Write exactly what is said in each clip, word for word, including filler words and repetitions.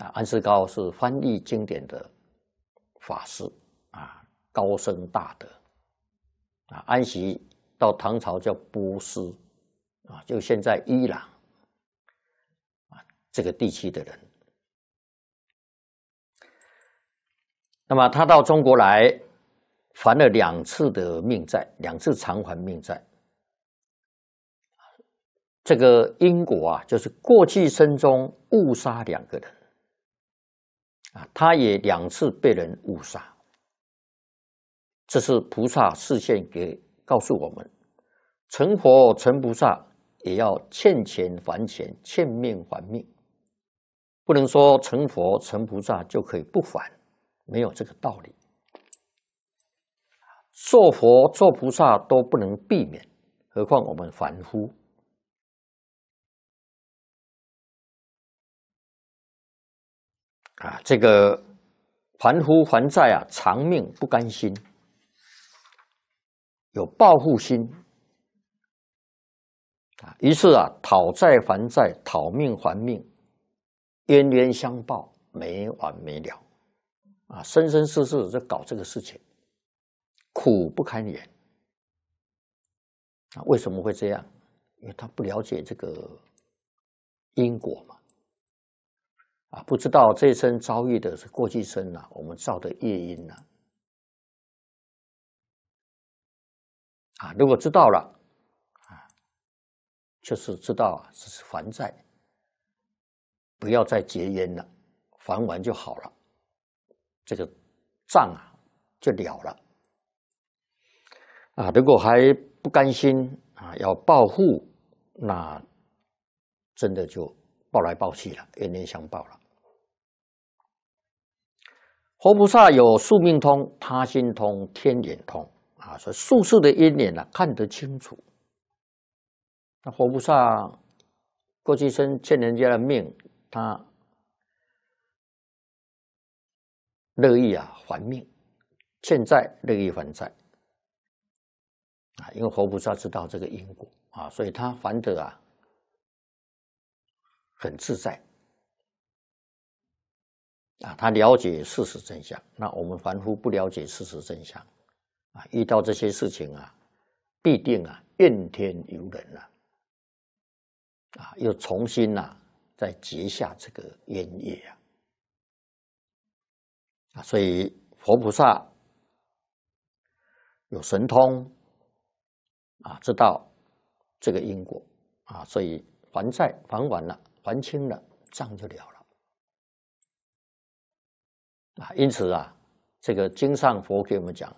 啊，安世高是翻译经典的法师啊，高僧大德啊。安息到唐朝叫波斯啊，就现在伊朗啊这个地区的人。那么他到中国来，还了两次的命债，两次偿还命债。这个因果啊，就是过去生中误杀两个人啊，他也两次被人误杀。这是菩萨示现给告诉我们，成佛成菩萨也要欠钱还钱，欠命还命，不能说成佛成菩萨就可以不还，没有这个道理。做佛做菩萨都不能避免，何况我们凡夫。啊，这个凡夫还债啊，偿命不甘心，有报复心啊，于是啊，讨债还债，讨命还命，冤冤相报，没完没了啊，生生世世在搞这个事情，苦不堪言啊。为什么会这样？因为他不了解这个因果嘛。啊，不知道这一生遭遇的是过去生啊，我们造的业因啊。啊，如果知道了，啊，就是知道啊，这是还债，不要再结冤了，还完就好了，这个账啊就了了。啊，如果还不甘心啊，要报复，那真的就报来报去了，冤冤相报了。佛菩萨有宿命通、他心通、天眼通啊，所以术士的因缘啊看得清楚。那佛菩萨过去生欠人家的命，他乐意啊还命，欠债乐意还债啊，因为佛菩萨知道这个因果啊，所以他还得啊很自在。啊，他了解事实真相，那我们凡夫不了解事实真相，啊，遇到这些事情啊，必定啊怨天尤人啊，啊，又重新啊再结下这个冤业啊，啊，所以佛菩萨有神通啊，知道这个因果啊，所以还债还完了，还清了，账就了了。啊，因此啊，这个经上佛给我们讲，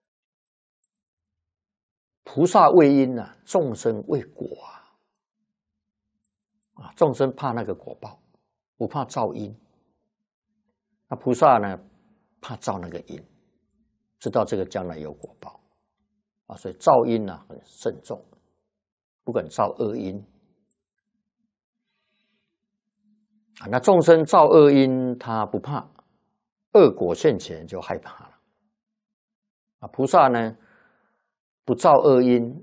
菩萨为因啊，众生为果啊。啊，众生怕那个果报，不怕造因。那菩萨呢，怕造那个因，知道这个将来有果报啊，所以造因呢很慎重，不敢造恶因。啊，那众生造恶因，他不怕。恶果现前就害怕了啊！菩萨呢，不造恶因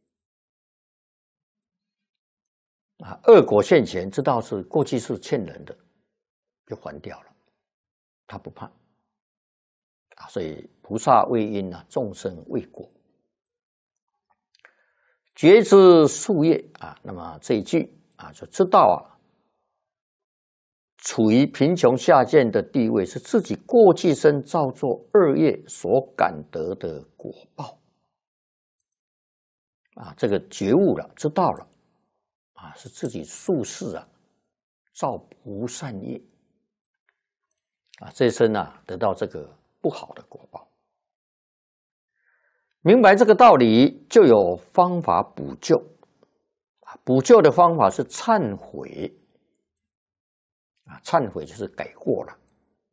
啊，恶果现前，知道是过去是欠人的，就还掉了，他不怕啊。所以菩萨为因啊，众生为果，觉知树叶啊。那么这一句啊，就知道啊。处于贫穷下贱的地位，是自己过去生造作恶业所感得的果报啊！这个觉悟了，知道了啊，是自己宿世啊造不善业啊，这一生啊得到这个不好的果报。明白这个道理，就有方法补救啊！补救的方法是忏悔。啊，忏悔就是改过了。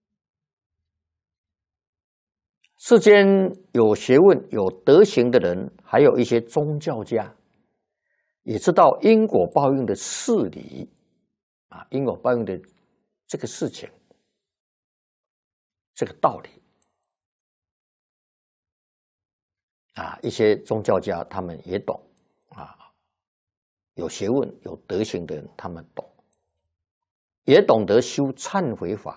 世间有学问、有德行的人，还有一些宗教家，也知道因果报应的事理啊，因果报应的这个事情，这个道理啊，一些宗教家他们也懂啊，有学问、有德行的人他们懂。 也懂得修忏悔法，